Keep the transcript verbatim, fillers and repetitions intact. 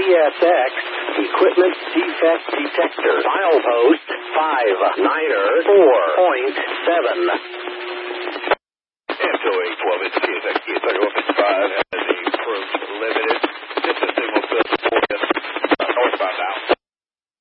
S X Equipment Defect Detector. Milepost five niner four point seven. M two A twelve, it's T S X, T S X five.